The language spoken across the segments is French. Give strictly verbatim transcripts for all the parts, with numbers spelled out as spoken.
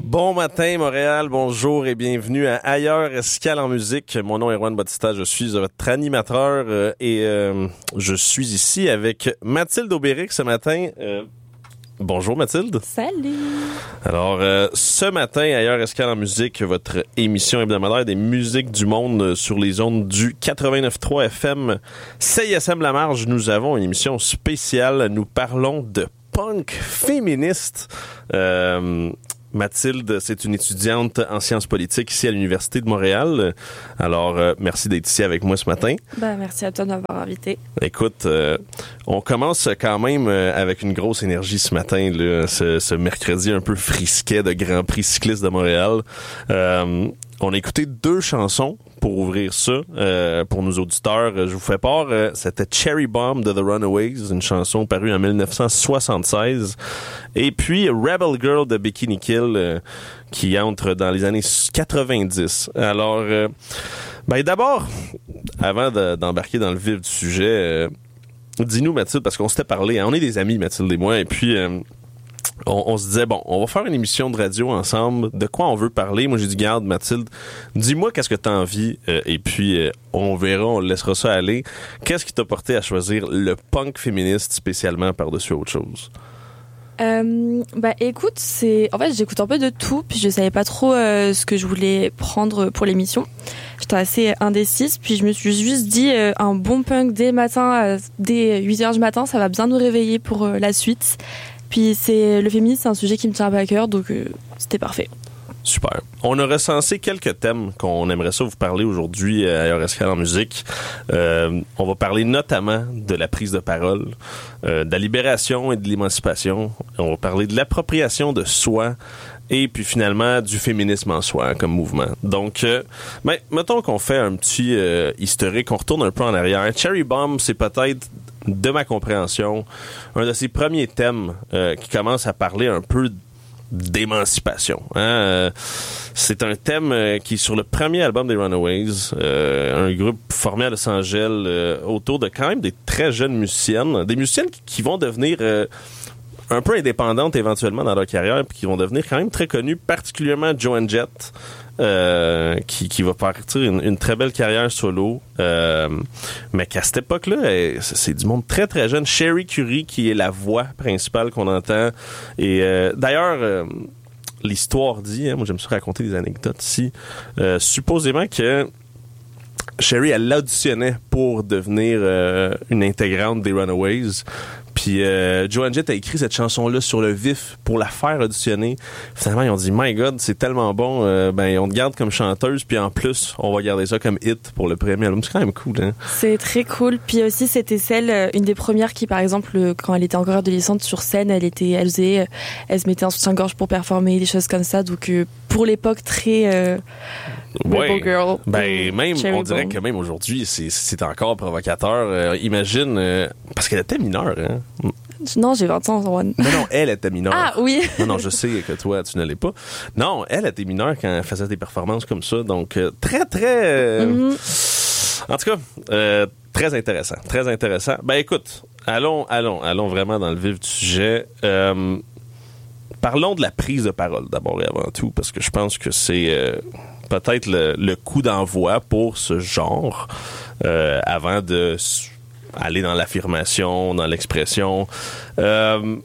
Bon matin Montréal, bonjour et bienvenue à Ailleurs Escale en musique. Mon nom est Erwan Bautista, je suis votre animateur euh, et euh, je suis ici avec Mathilde Aubéric ce matin. Euh, bonjour Mathilde. Salut. Alors euh, ce matin, Ailleurs Escale en musique, votre émission hebdomadaire des musiques du monde sur les ondes du quatre-vingt-neuf point trois F M C I S M La Marge. Nous avons une émission spéciale, nous parlons de punk féministe. Euh... Mathilde, c'est une étudiante en sciences politiques ici à l'Université de Montréal. Alors, euh, merci d'être ici avec moi ce matin. Ben, merci à toi de m'avoir invité. Écoute, euh, on commence quand même euh, avec une grosse énergie ce matin, là, ce, ce mercredi un peu frisquet de Grand Prix cycliste de Montréal. Euh, on a écouté deux chansons pour ouvrir ça. Euh, pour nos auditeurs, je vous fais part, euh, c'était Cherry Bomb de The Runaways, une chanson parue en dix-neuf cent soixante-seize. Et puis Rebel Girl de Bikini Kill, euh, qui entre dans les années quatre-vingt-dix. Alors, euh, ben d'abord, avant de, d'embarquer dans le vif du sujet, euh, dis-nous Mathilde, parce qu'on s'était parlé, hein, on est des amis Mathilde et moi, et puis... Euh, On, on se disait, bon, on va faire une émission de radio ensemble. De quoi on veut parler? Moi, j'ai dit, garde, Mathilde, dis-moi qu'est-ce que t'as envie. Euh, et puis, euh, on verra, on laissera ça aller. Qu'est-ce qui t'a porté à choisir le punk féministe spécialement par-dessus autre chose? Euh, bah écoute, c'est en fait j'écoute un peu de tout, puis je savais pas trop euh, ce que je voulais prendre pour l'émission. J'étais assez indécise, puis je me suis juste dit euh, un bon punk dès matin, euh, dès huit heures du matin, ça va bien nous réveiller pour euh, la suite. Puis c'est le féminisme, c'est un sujet qui me tient à cœur, donc euh, c'était parfait. Super. On a recensé quelques thèmes qu'on aimerait ça vous parler aujourd'hui à Ailleurs Escale en musique. Euh, on va parler notamment de la prise de parole, euh, de la libération et de l'émancipation. On va parler de l'appropriation de soi et puis finalement du féminisme en soi hein, comme mouvement. Donc, euh, ben, mettons qu'on fait un petit euh, historique, on retourne un peu en arrière. Cherry Bomb, c'est peut-être, de ma compréhension, un de ces premiers thèmes euh, qui commence à parler un peu d'émancipation. Hein? Euh, c'est un thème euh, qui est sur le premier album des Runaways, euh, un groupe formé à Los Angeles euh, autour de quand même des très jeunes musiciennes, des musiciennes qui, qui vont devenir euh, un peu indépendantes éventuellement dans leur carrière, puis qui vont devenir quand même très connues, particulièrement Joan Jett, euh, qui, qui va partir une, une très belle carrière solo, euh, mais qu'à cette époque-là, elle, c'est du monde très très jeune. Cherie Currie, qui est la voix principale qu'on entend, et euh, d'ailleurs, euh, l'histoire dit, hein, moi j'aime ça raconter des anecdotes ici, euh, supposément que Cherie, elle l'auditionnait pour devenir euh, une intégrante des Runaways. Puis euh, Joan Jett a écrit cette chanson-là sur le vif pour la faire auditionner. Finalement, ils ont dit « My God, c'est tellement bon, euh, ben on te garde comme chanteuse, puis en plus, on va garder ça comme hit pour le premier album. » C'est quand même cool, hein? C'est très cool. Puis aussi, c'était celle, une des premières qui, par exemple, quand elle était encore adolescente sur scène, elle était, elle faisait, elle se mettait en soutien-gorge pour performer, des choses comme ça. Donc, euh, pour l'époque, très... Euh, Ouais. Rebel Girl. Ben, même, Cherry on dirait Bomb. que même aujourd'hui, c'est, c'est encore provocateur. Euh, imagine, euh, parce qu'elle était mineure, hein? Non, j'ai vingt ans, Juan. Non, non, elle était mineure. Ah, oui. Non, non, je sais que toi, tu ne l'es pas. Non, elle était mineure quand elle faisait des performances comme ça. Donc, euh, très, très... Euh, mm-hmm. En tout cas, euh, très intéressant. Très intéressant. Ben, écoute, allons, allons, allons vraiment dans le vif du sujet. Euh, parlons de la prise de parole, d'abord et avant tout, parce que je pense que c'est... Euh, peut-être le, le coup d'envoi pour ce genre euh, avant de s- aller dans l'affirmation, dans l'expression. Euh,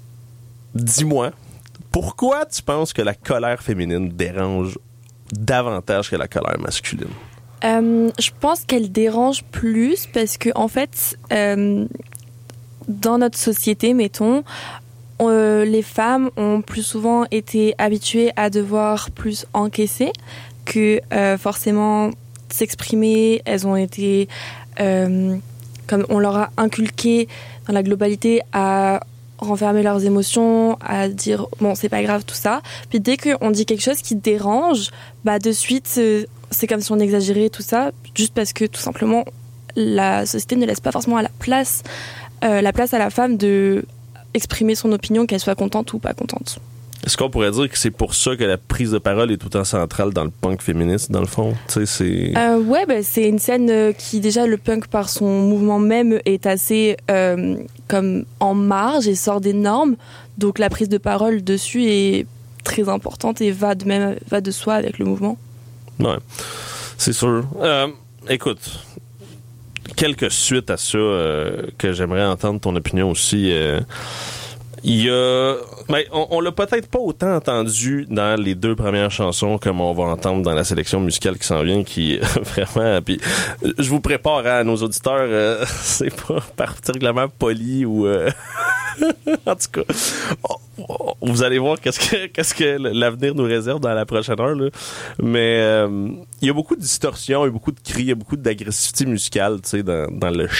dis-moi, pourquoi tu penses que la colère féminine dérange davantage que la colère masculine? Euh, je pense qu'elle dérange plus parce que, en fait, euh, dans notre société, mettons, euh, les femmes ont plus souvent été habituées à devoir plus encaisser que euh, forcément s'exprimer. Elles ont été, euh, comme on leur a inculqué dans la globalité, à renfermer leurs émotions, à dire bon c'est pas grave tout ça. Puis dès qu'on dit quelque chose qui dérange, bah de suite euh, c'est comme si on exagérait tout ça, juste parce que tout simplement la société ne laisse pas forcément à la place, euh, la place à la femme de exprimer son opinion, qu'elle soit contente ou pas contente. Est-ce qu'on pourrait dire que c'est pour ça que la prise de parole est tout en centrale dans le punk féministe, dans le fond? Tu sais, c'est... Euh, ouais, bah, c'est une scène qui, déjà, le punk, par son mouvement même, est assez euh, comme en marge et sort des normes. Donc, la prise de parole dessus est très importante et va de même va de soi avec le mouvement. Ouais, c'est sûr. Euh, écoute, quelques suites à ça euh, que j'aimerais entendre ton opinion aussi. Euh, il y a, ben, on, on l'a peut-être pas autant entendu dans les deux premières chansons comme on va entendre dans la sélection musicale qui s'en vient, qui vraiment. Puis, je vous prépare à nos auditeurs, euh, c'est pas particulièrement poli ou. Euh, en tout cas, vous allez voir qu'est-ce que qu'est-ce que l'avenir nous réserve dans la prochaine heure, là. Mais euh, il y a beaucoup de distorsions, il y a beaucoup de cris, il y a beaucoup d'agressivité musicale, tu sais, dans, dans le